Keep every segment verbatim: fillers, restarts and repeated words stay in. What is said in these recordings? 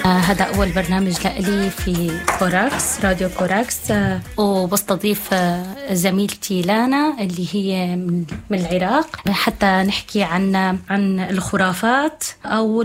هذا أول برنامج لإلي في كوراكس، راديو كوراكس، وبستضيف زميلتي لانا اللي هي من العراق حتى نحكي عن عن الخرافات أو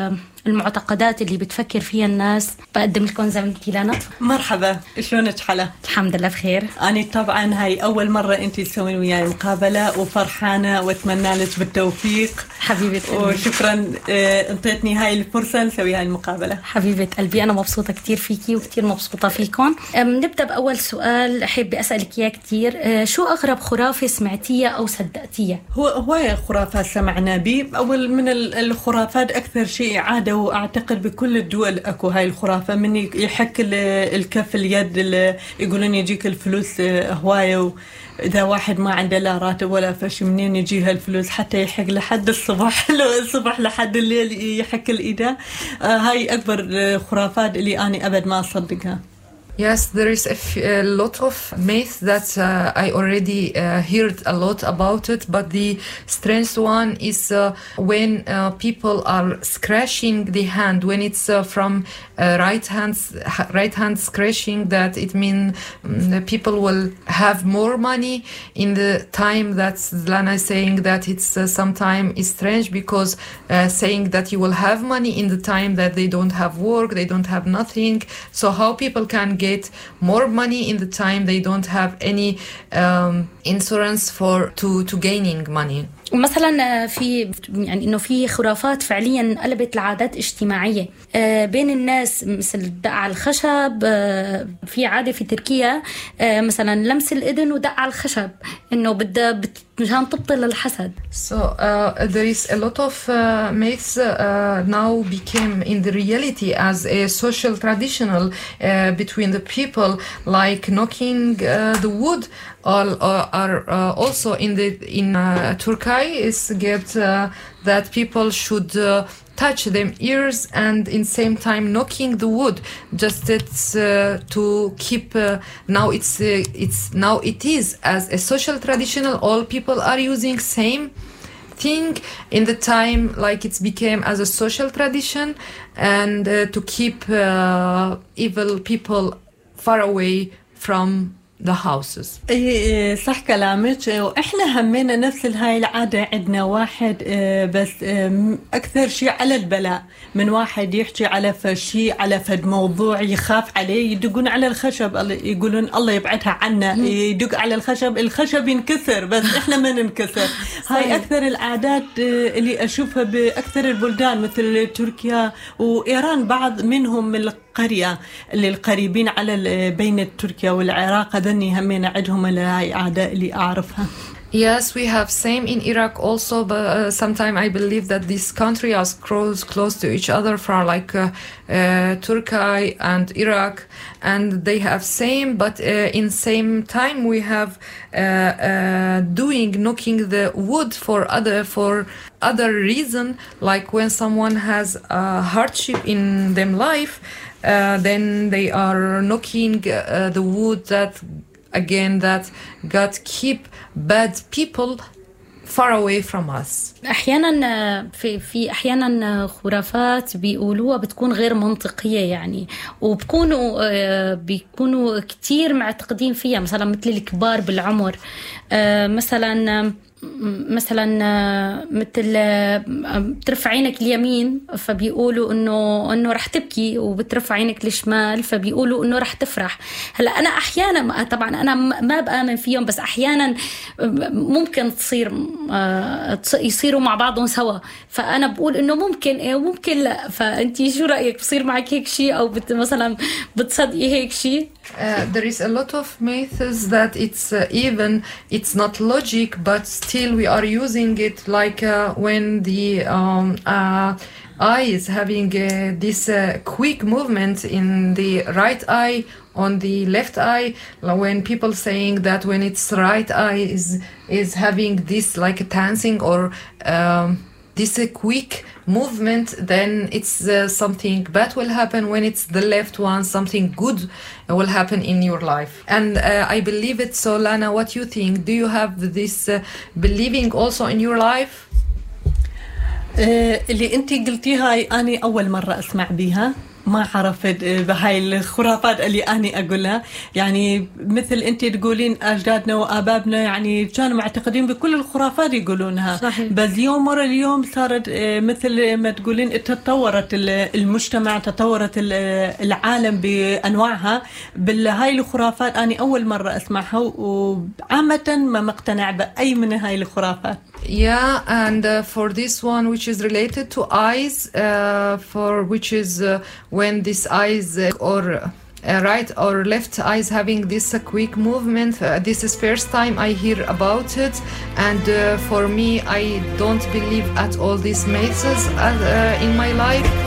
المعتقدات اللي بتفكر فيها الناس. بقدم لكم زميلتي لانا. مرحبا، شلونك حلا؟ الحمد لله بخير. أنا طبعا هاي أول مرة أنتي تسوين وياي مقابلة وفرحانة وأتمنى لك بالتوفيق حبيبة قلبي، وشكرا انطيتني هاي الفرصة نسوي هاي المقابلة. حبيبة قلبي، أنا مبسوطة كتير فيكي وكتير مبسوطة فيكم. نبدأ بأول سؤال أحب أسألك إياه كتير. شو أغرب خرافة سمعتيها أو صدقتيها؟ هو هواية خرافات سمعنا بي. أول من الخرافات أكثر شيء عادة، وأعتقد بكل الدول أكو هاي الخرافة، من يحك الكف اليد اللي يقولون يجيك الفلوس هواية، إذا واحد ما عنده لا راتب ولا فشي منين يجيها الفلوس، حتى يحق لحد الصبح الصبح لحد الليل يحك الإيدة. آه هاي أكبر خرافات اللي أنا أبد ما أصدقها. Yes, there is a, f- a lot of myths that uh, I already uh, heard a lot about it, but the strange one is uh, when uh, people are scratching the hand, when it's uh, from uh, right hand right hand scratching, that it means um, people will have more money in the time that Lana is saying that it's uh, sometimes is strange, because uh, saying that you will have money in the time that they don't have work, they don't have nothing. So how people can get get more money in the time they don't have any um, insurance for to to gaining money. مثلا في يعني انه في خرافات فعليا قلبت العادات اجتماعيه بين الناس، مثل الدق على الخشب. في عاده في تركيا مثلا لمس الاذن ودق على الخشب، انه بدها مشان تبطل الحسد. So uh, there is a lot of uh, myths uh, now became in the reality as a social traditional uh, between the people, like knocking uh, the wood. All uh, are uh, also in the in uh, Turkey is get uh, that people should uh, touch them ears and in same time knocking the wood, just it's uh, to keep uh, now it's uh, it's now it is as a social traditional, all people are using same thing in the time, like it's became as a social tradition, and uh, to keep uh, evil people far away from the houses. اي صح كلامك، واحنا همينا نفس هاي العاده. عندنا واحد بس اكثر شيء على البلاء، من واحد يحكي على فشي على فد موضوع يخاف عليه، يدقون على الخشب، يقولون الله يبعدها عنا، يدق على الخشب الخشب ينكسر، بس احنا ما ننكسر. هاي اكثر العادات اللي اشوفها باكثر البلدان مثل تركيا وايران. بعض منهم من القريه اللي القريبين على بين تركيا والعراق، هذني همين عندهم هاي عادة اللي أعرفها. Yes, we have same in Iraq also, but uh, sometimes I believe that this country is close close to each other, from like uh, uh, Turkey and Iraq, and they have same, but uh, in same time we have uh, uh, doing knocking the wood for other for other reason, like when someone has a hardship in them life, uh, then they are knocking uh, the wood that again that God keep bad people far away from us. احيانا في في احيانا خرافات بيقولوها بتكون غير منطقيه يعني، وبكونوا بيكونوا كتير معتقدين فيها، مثلا مثل الكبار بالعمر، مثلا مثلا مثل بترفع عينك اليمين فبيقولوا انه انه رح تبكي، وبترفع عينك الشمال فبيقولوا انه رح تفرح. هلا انا احيانا طبعا انا ما بآمن فيهم، بس احيانا ممكن تصير يصيروا مع بعضهم سوا، فانا بقول انه ممكن ايه وممكن لا. فانتي شو رايك؟ بصير معك هيك شيء او بت مثلا بتصدقي هيك شيء؟ Uh, there is a lot of myths that it's uh, even it's not logic, but still we are using it, like uh, when the um, uh, eye is having uh, this uh, quick movement in the right eye on the left eye, when people saying that when its right eye is is having this like dancing or um, this a quick movement, then it's uh, something bad will happen. When it's the left one, something good will happen in your life. And uh, I believe it. So Lana, what you think? Do you have this uh, believing also in your life? اللي انتي قلتيها أنا أول مرة أسمع بيها. ما عرفت بهاي الخرافات اللي أنا أقولها. يعني مثل أنت تقولين أجدادنا وآبابنا يعني كانوا معتقدين بكل الخرافات يقولونها. صحيح. بس يوم ورا اليوم صارت مثل ما تقولين تطورت المجتمع، تطورت العالم بأنواعها. بالهاي الخرافات أنا أول مرة أسمعها وعامة ما مقتنع بأي من هاي الخرافات. Yeah, and uh, for this one, which is related to eyes, uh, for which is uh, when this eyes uh, or uh, right or left eyes having this uh, quick movement. Uh, this is first time I hear about it, and uh, for me, I don't believe at all these myths uh, uh, in my life.